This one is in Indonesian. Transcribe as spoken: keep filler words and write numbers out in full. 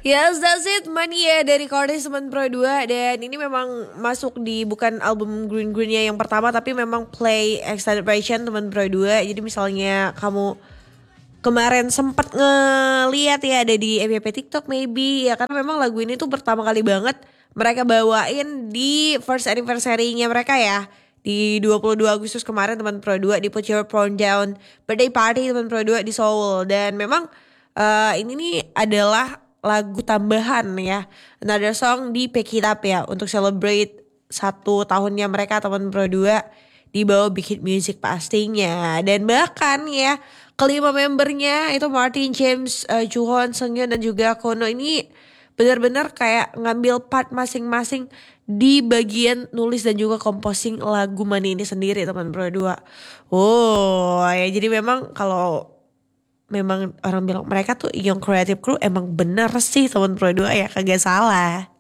Yes, that's it, Mania dari Chords teman Pro dua. Dan ini memang masuk di bukan album Green Greennya yang pertama, tapi memang Play Extended Version teman Pro dua. Jadi misalnya kamu kemarin sempat ngeliat ya ada di F Y P TikTok maybe ya, karena memang lagu ini tuh pertama kali banget mereka bawain di first anniversary-nya mereka ya, di dua puluh dua Agustus kemarin teman Pro dua, di Put Your Phone Down birthday party teman Pro dua di Seoul. Dan memang uh, ini nih adalah lagu tambahan ya, another song di Pick It Up ya, untuk celebrate satu tahunnya mereka teman Pro dua di bawah Big Hit Music pastinya. Dan bahkan ya kelima membernya itu Martin, James, uh, Jooheon, Seungyeon dan juga Kono ini benar-benar kayak ngambil part masing-masing di bagian nulis dan juga composing lagu Money ini sendiri teman Pro dua. Oh ya, jadi memang kalau memang orang bilang mereka tuh Young Creative Crew, emang bener sih teman Pro dua ya, kagak salah.